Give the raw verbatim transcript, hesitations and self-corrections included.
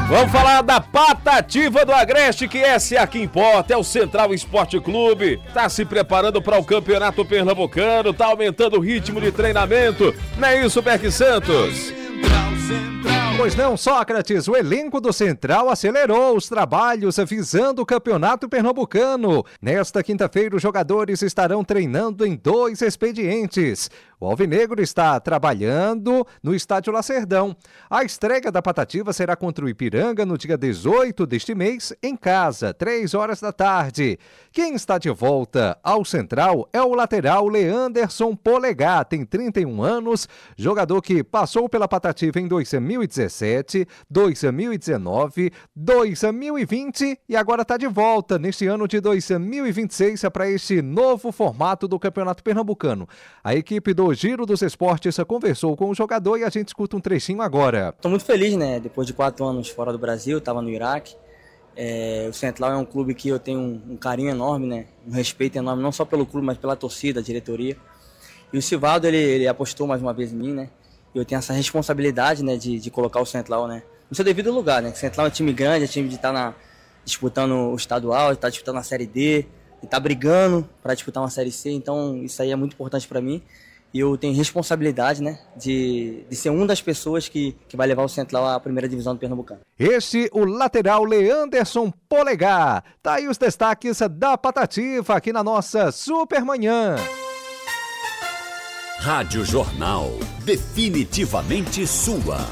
Vamos falar da Patativa do Agreste, que essa é a que importa, é o Central Esporte Clube. Tá se preparando para o Campeonato Pernambucano, tá aumentando o ritmo de treinamento. Não é isso, Berque Santos? Pois não, Sócrates, o elenco do Central acelerou os trabalhos visando o Campeonato Pernambucano. Nesta quinta-feira, os jogadores estarão treinando em dois expedientes. O Alvinegro está trabalhando no Estádio Lacerdão. A estreia da Patativa será contra o Ipiranga no dia dezoito deste mês, em casa, três horas da tarde. Quem está de volta ao Central é o lateral Leanderson Polegar, tem trinta e um anos, jogador que passou pela Patativa em dois mil e dezessete, dois mil e dezenove, dois mil e vinte e agora está de volta neste ano de dois mil e vinte e seis para este novo formato do Campeonato Pernambucano. A equipe do Giro dos Esportes conversou com o jogador e a gente escuta um trechinho agora. Estou muito feliz, né? Depois de quatro anos fora do Brasil, estava no Iraque. É, o Central é um clube que eu tenho um, um carinho enorme, né? Um respeito enorme, não só pelo clube, mas pela torcida, a diretoria. E o Sivaldo, ele, ele apostou mais uma vez em mim, né? E eu tenho essa responsabilidade, né, de, de colocar o Central, né, no seu devido lugar, né? O Central é um time grande, é time de estar tá disputando o estadual, de estar tá disputando a Série D, de estar tá brigando para disputar uma Série C. Então isso aí é muito importante para mim. E eu tenho responsabilidade, né, de, de ser uma das pessoas que, que vai levar o Central à primeira divisão do Pernambucano. Este, o lateral Leanderson Polegar. Tá aí os destaques da Patativa aqui na nossa Supermanhã. Rádio Jornal, definitivamente sua.